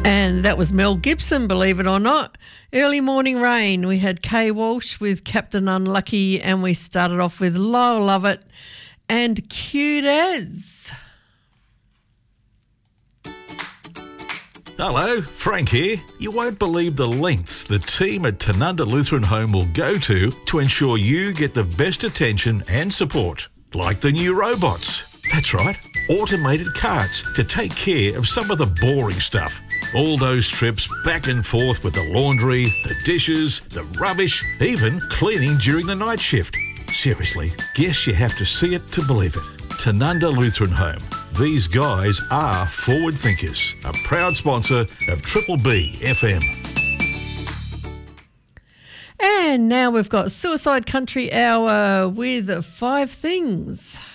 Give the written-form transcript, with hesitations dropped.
And that was Mel Gibson, believe it or not. Early Morning Rain, we had Kay Walsh with Captain Unlucky, and we started off with Lyle Lovett and Cute As. Hello, Frank here. You won't believe the lengths the team at Tanunda Lutheran Home will go to ensure you get the best attention and support. Like the new robots. That's right, automated carts to take care of some of the boring stuff. All those trips back and forth with the laundry, the dishes, the rubbish, even cleaning during the night shift. Seriously, guess you have to see it to believe it. Tanunda Lutheran Home. These guys are forward thinkers. A proud sponsor of Triple B FM. And now we've got Suicide Country Hour with 5 things.